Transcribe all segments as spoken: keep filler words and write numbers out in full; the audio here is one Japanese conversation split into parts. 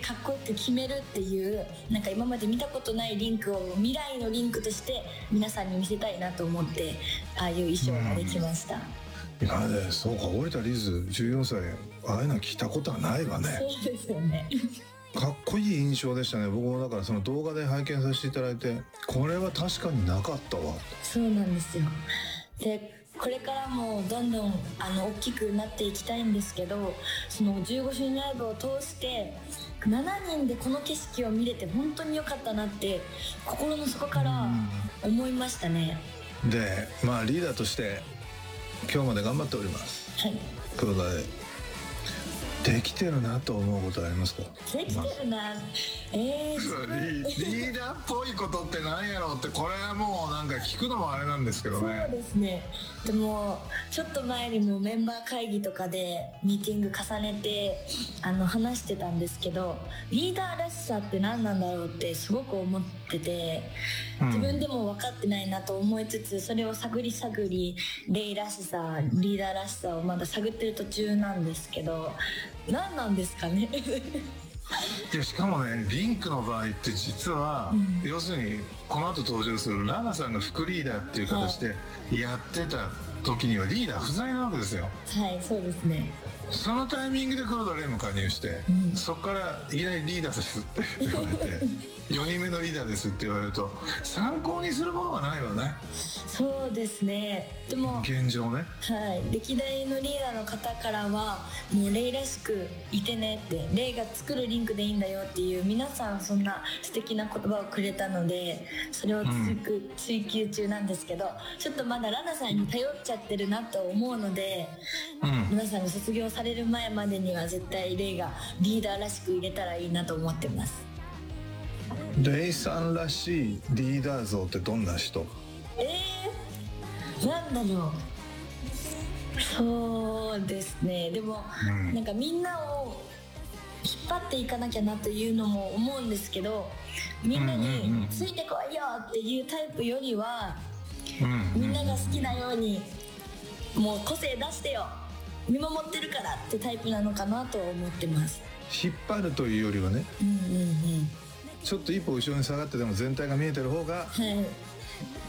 かっこよく決めるっていう、なんか今まで見たことないリンクを未来のリンクとして皆さんに見せたいなと思って、ああいう衣装ができました。 いやね、そうか、織田リズじゅうよんさい、ああいうの着たことはないわね。 そうですよね。 かっこいい印象でしたね。僕もだからその動画で拝見させていただいて、これは確かになかったわ。 そうなんですよ。でこれからもどんどんあの大きくなっていきたいんですけど、そのじゅうごしゅうねんライブを通してしちにんでこの景色を見れて本当に良かったなって心の底から思いましたね。 で、まあリーダーとして今日まで頑張っております。 はい。 黒田でできてるなと思うことありますか？ できてるな、えー、リ, リーダーっぽいことって何やろうって、これはもうなんか聞くのもあれなんですけどね。 そうですね。でもちょっと前にもメンバー会議とかでミーティング重ねてあの話してたんですけど、リーダーらしさって何なんだろうってすごく思ってて、自分でも分かってないなと思いつつ、それを探り探りレイらしさ、リーダーらしさをまだ探ってる途中なんですけど、何なんですかね。 でしかもね、リンクの場合って実は、うん、要するにこの後登場するラナさんが副リーダーっていう形でやってた時にはリーダー不在なわけですよ。 はい、そうですね。 そのタイミングで黒田レイも加入して、うん、そこからいきなりリーダーですって言われてよにんめのリーダーですって言われると参考にするものがないわね。 そうですね。でも現状ね、 はい、歴代のリーダーの方からはもうレイらしくいてねって、レイが作るリンクでいいんだよっていう、皆さんそんな素敵な言葉をくれたので、それを追求、うん、追求中なんですけど、ちょっとまだラナさんに頼っちゃってるなと思うので、うん、皆さんが卒業される前までには絶対レイがリーダーらしく入れたらいいなと思ってます。 レイさんらしいリーダー像ってどんな人？ えー、なんだろう。そうですね。でも、うん、なんかみんなを引っ張っていかなきゃなというのも思うんですけど、みんなについてこいよっていうタイプよりは、うんうん、みんなが好きなようにもう個性出してよ、見守ってるからってタイプなのかなと思ってます。 引っ張るというよりはね、 うんうんうん、 ちょっと一歩後ろに下がってでも全体が見えてる方が、はい、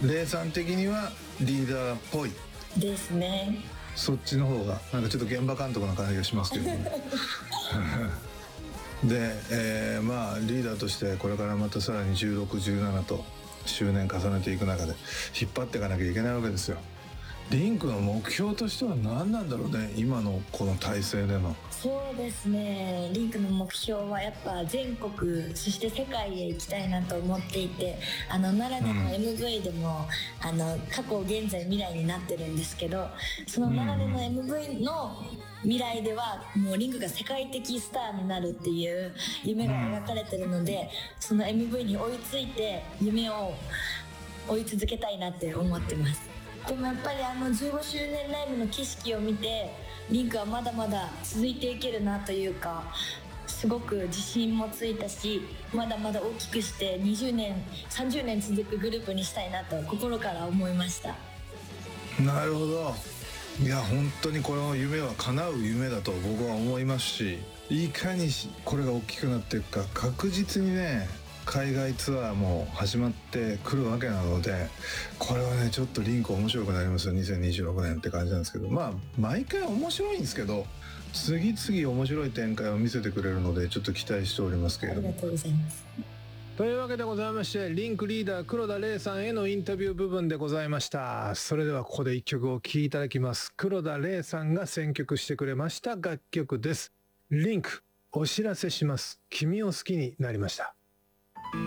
レイさん的にはリーダーっぽいですね。 そっちの方がなんかちょっと現場監督な感じがしますけどねで、えー、まあリーダーとしてこれからまたさらにじゅうろく、じゅうななと周年重ねていく中で引っ張っていかなきゃいけないわけですよ。リンクの目標としては何なんだろうね、今のこの体制での。 そうですね、リンクの目標はやっぱ全国そして世界へ行きたいなと思っていて、あの奈良での エムブイ でも、うん、あの過去現在未来になってるんですけど、その奈良での エムブイ の未来ではもうリンクが世界的スターになるっていう夢が描かれてるので、その エムブイ に追いついて夢を追い続けたいなって思ってます。でもやっぱりあのじゅうごしゅうねんライブの景色を見て、リンクはまだまだ続いていけるなというか、すごく自信もついたし、まだまだ大きくしてにじゅうねんさんじゅうねん続くグループにしたいなと心から思いました。 なるほど。いや本当にこの夢は叶う夢だと僕は思いますし、いかにこれが大きくなっていくか、確実にね海外ツアーも始まってくるわけなので、これはねちょっとリンク面白くなりますよにせんにじゅうろくねんって感じなんですけど、まあ毎回面白いんですけど次々面白い展開を見せてくれるのでちょっと期待しておりますけれども。 ありがとうございます。 というわけでございまして、リンクリーダー黒田レイさんへのインタビュー部分でございました。それではここで一曲お聴きいただきます。黒田レイさんが選曲してくれました楽曲です。リンク、お知らせします。君を好きになりました。